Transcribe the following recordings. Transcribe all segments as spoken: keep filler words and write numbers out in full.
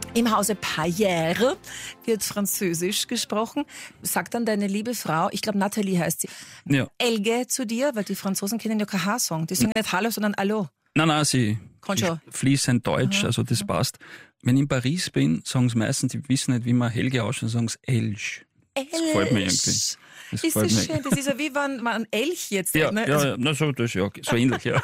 Im Hause Paillere wird Französisch gesprochen. Sagt dann deine liebe Frau, ich glaube Nathalie heißt sie, Ja. Elge zu dir, weil die Franzosen kennen ja kein H-Song. Die sagen nicht Hallo, sondern Hallo. Nein, nein, sie Kann schon. fließend Deutsch, Aha. also das passt. Wenn ich in Paris bin, sagen sie meistens, die wissen nicht, wie man Helge ausschaut, sagen sie Elch. Das gefällt mir irgendwie. Das ist gefällt das mir. schön? Das ist ja wie wenn man ein Elch jetzt. Ja, ne? ja, Also, ja, na, so, das, ja, so ähnlich, ja.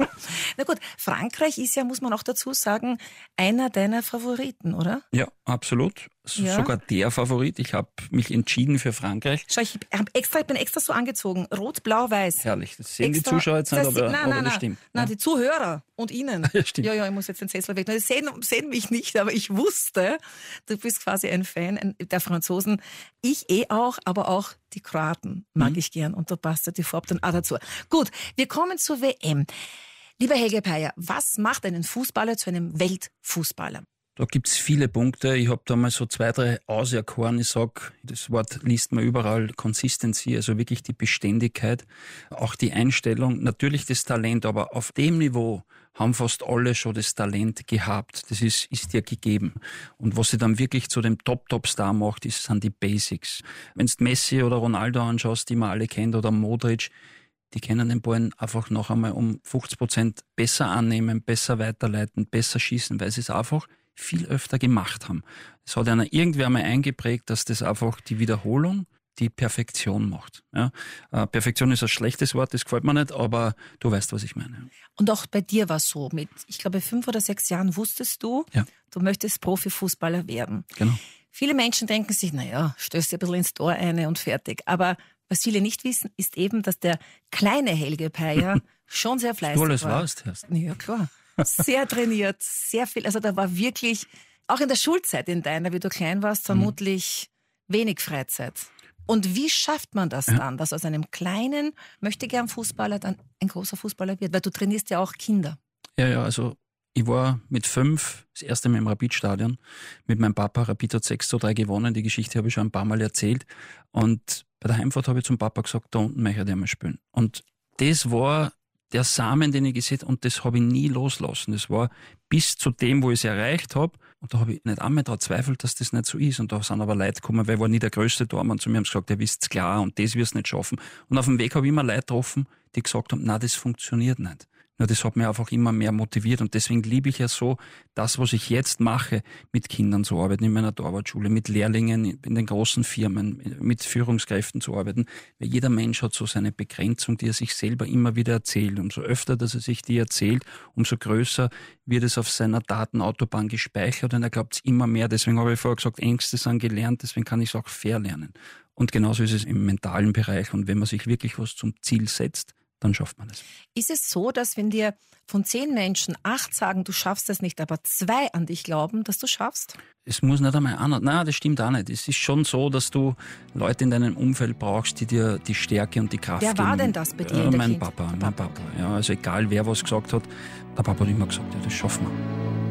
na gut, Frankreich ist ja, muss man auch dazu sagen, einer deiner Favoriten, oder? Ja, absolut. So, Ja. Sogar der Favorit. Ich habe mich entschieden für Frankreich. Schau, ich, hab extra, ich bin extra so angezogen. Rot, blau, weiß. Herrlich. Das sehen Extra- die Zuschauer jetzt nicht, das aber, sie- nein, aber nein, das nein. stimmt. Nein, ja. die Zuhörer und Ihnen. Ja, stimmt. Ja, ja, ich muss jetzt den Sessel weg. Die sehen, sehen mich nicht, aber ich wusste, du bist quasi ein Fan der Franzosen. Ich eh auch, aber auch die Kroaten mag Mhm. ich gern. Und da passt ja die Farbe dann auch dazu. Gut, wir kommen zur W M. Lieber Helge Pailler, was macht einen Fußballer zu einem Weltfußballer? Da gibt's viele Punkte. Ich habe da mal so zwei, drei auserkoren. Ich sag, das Wort liest man überall, Consistency, also wirklich die Beständigkeit, auch die Einstellung, natürlich das Talent, aber auf dem Niveau haben fast alle schon das Talent gehabt. Das ist, ist dir gegeben. Und was sie dann wirklich zu dem Top-Top-Star macht, ist, sind die Basics. Wenn du Messi oder Ronaldo anschaust, die man alle kennt, oder Modric, die können den Ball einfach noch einmal um fünfzig Prozent besser annehmen, besser weiterleiten, besser schießen, weil sie es einfach viel öfter gemacht haben. Es hat einer irgendwer mal eingeprägt, dass das einfach die Wiederholung die Perfektion macht. Ja? Äh, Perfektion ist ein schlechtes Wort, das gefällt mir nicht, aber du weißt, was ich meine. Und auch bei dir war es so, mit, ich glaube, fünf oder sechs Jahren wusstest du, Ja. du möchtest Profifußballer werden. Genau. Viele Menschen denken sich, naja, stößt dir ein bisschen ins Tor eine und fertig. Aber was viele nicht wissen, ist eben, dass der kleine Helge Pailler schon sehr fleißig Du alles war. weißt, Herst. Ja, klar. Sehr trainiert, sehr viel. Also da war wirklich, auch in der Schulzeit in deiner, wie du klein warst, vermutlich wenig Freizeit. Und wie schafft man das Ja. dann, dass aus einem kleinen, möchte gern Fußballer dann ein großer Fußballer wird? Weil du trainierst ja auch Kinder. Ja, ja, also ich war mit fünf das erste Mal im Rapid-Stadion mit meinem Papa. Rapid hat sechs zu drei gewonnen. Die Geschichte habe ich schon ein paar Mal erzählt. Und bei der Heimfahrt habe ich zum Papa gesagt, da unten möchte ich einmal spielen. Und das war der Samen, den ich gesehen habe, und das habe ich nie loslassen. Das war bis zu dem, wo ich es erreicht habe. Und da habe ich nicht einmal daran zweifelt, dass das nicht so ist. Und da sind aber Leute gekommen, weil ich war nie der größte Tormann. Zu mir haben sie gesagt, ihr wisst's klar und das wirst du nicht schaffen. Und auf dem Weg habe ich immer Leute getroffen, die gesagt haben, nein, das funktioniert nicht. Nur das hat mich einfach immer mehr motiviert und deswegen liebe ich ja so das, was ich jetzt mache, mit Kindern zu arbeiten, in meiner Torwartschule, mit Lehrlingen in den großen Firmen, mit Führungskräften zu arbeiten, weil jeder Mensch hat so seine Begrenzung, die er sich selber immer wieder erzählt. Umso öfter, dass er sich die erzählt, umso größer wird es auf seiner Datenautobahn gespeichert und er glaubt es immer mehr. Deswegen habe ich vorher gesagt, Ängste sind gelernt, deswegen kann ich es auch verlernen. Und genauso ist es im mentalen Bereich und wenn man sich wirklich was zum Ziel setzt, dann schafft man es. Ist es so, dass wenn dir von zehn Menschen acht sagen, du schaffst es nicht, aber zwei an dich glauben, dass du schaffst? Es muss nicht einmal einer. Nein, das stimmt auch nicht. Es ist schon so, dass du Leute in deinem Umfeld brauchst, die dir die Stärke und die Kraft Wer geben. war denn das bei dir Äh, in der Mein Kindheit? Papa, Der mein Papa. Papa. Ja, also egal wer was gesagt hat, der Papa hat immer gesagt, ja, das schaffen wir.